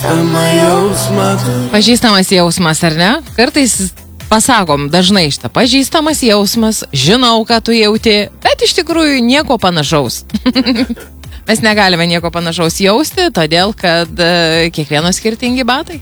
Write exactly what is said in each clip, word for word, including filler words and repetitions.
Pažįstamas jausmas, ar ne? Kartais pasakom dažnai šitą pažįstamas jausmas, žinau, ką tu jauti, bet iš tikrųjų nieko panašaus. Mes negalime nieko panašaus jausti, todėl, kad uh, kiekvieno skirtingi batai.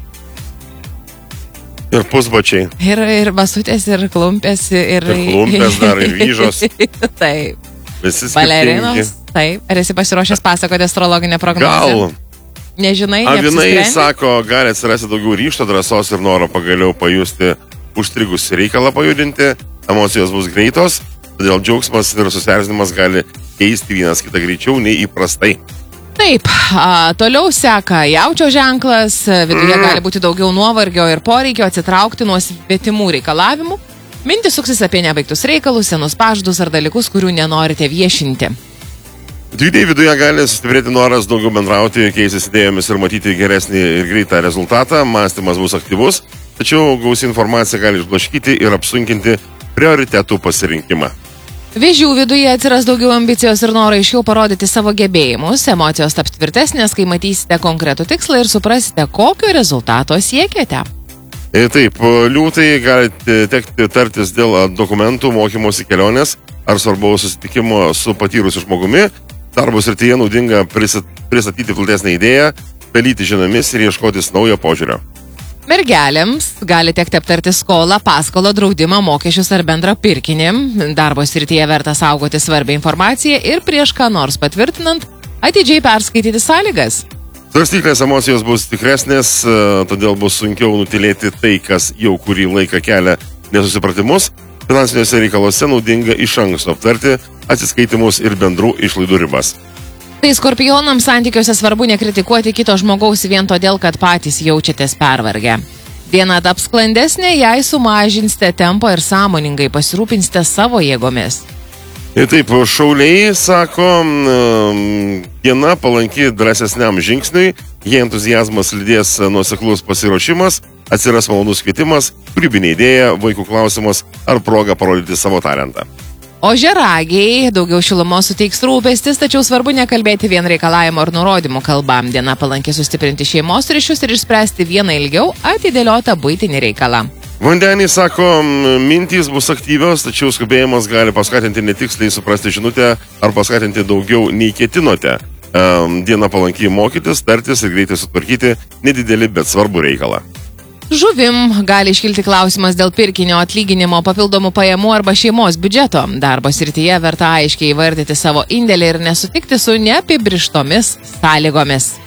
Ir pusbačiai. Ir, ir basutės, ir klumpės, ir... Ir klumpės dar, ir vyžos. Taip. Visi skirtingi. Balerinos, taip. Ar esi pasiruošęs pasakoti astrologinę prognozę? Gal. Nežinai, Avinai sako, gali atsirasti daugiau ryžto, drąsos ir noro pagaliau pajusti užstrigusį reikalą pajudinti, emocijos bus greitos, todėl džiaugsmas ir susierzinimas gali keisti vienas kitą greičiau nei įprastai. Taip, a, toliau seka jaučio ženklas, viduje mm. gali būti daugiau nuovargio ir poreikio atsitraukti nuo svetimų reikalavimų. Mintis suksis apie nebaigtus reikalus, senus pažadus ar dalykus, kurių nenorite viešinti. Dvidėjai viduje gali sustiprėti noras daugiau bendrauti, keistis idėjomis ir matyti geresnį ir greitą rezultatą, mąstymas bus aktyvus, tačiau gausi informacija gali išblaškyti ir apsunkinti prioritetų pasirinkimą. Vėžių viduje atsiras daugiau ambicijos ir noro aiškiau parodyti savo gebėjimus, emocijos taps tvirtesnės, kai matysite konkretų tikslą ir suprasite, kokio rezultato siekiate. E, taip, liūtai gali tekti tartis dėl dokumentų, mokymosi kelionės ar svarbaus susitikimo su patyrusiu žmogumi. Darbo srityje naudinga pristatyti platesnę idėją, pelyti žinomis ir ieškotis naujo požiūrio. Mergelėms gali tekti aptarti skolą, paskolą, draudimą, mokesčius ar bendrą pirkinį. Darbo srityje verta saugoti svarbią informaciją ir prieš ką nors patvirtinant atidžiai perskaityti sąlygas. Svarstyklės emocijos bus tikresnės, todėl bus sunkiau nutilėti tai, kas jau kurį laiką kelia nesusipratimus. Finansiniuose reikaluose naudinga iš anksto aptarti atsiskaitimus ir bendrų išlaidų ribas. Tai skorpionams santykiuose svarbu nekritikuoti kito žmogaus vien todėl, kad patys jaučiatės pervargę. Diena taps sklandesnė, jei sumažinsite tempą ir sąmoningai pasirūpinsite savo jėgomis. Ir taip, šauliai sako, diena palanki drąsesniam žingsniui, jei entuziazmas lydės nuoseklus pasiruošimas, atsiras malonus kvietimas, kūrybinė idėja, vaikų klausimas ar proga parodyti savo talentą. Ožiaragiai daugiau šilumos suteiks rūpestis, tačiau svarbu nekalbėti vien reikalavimo ar nurodymų kalbą. Diena palanki sustiprinti šeimos ryšius ir išspręsti vieną ilgiau atidėliotą buitinį reikalą. Vandenį sako, mintys bus aktyvios, tačiau skubėjimas gali paskatinti netiksliai suprasti žinutę ar paskatinti daugiau nei ketinote. Diena palankiai mokytis, tartis ir greitai sutvarkyti nedidelį, bet svarbų reikalą. Žuvim gali iškilti klausimas dėl pirkinio atlyginimo, papildomų pajamų arba šeimos biudžeto. Darbo srityje verta aiškiai įvardyti savo indėlį ir nesutikti su neapibrištomis sąlygomis.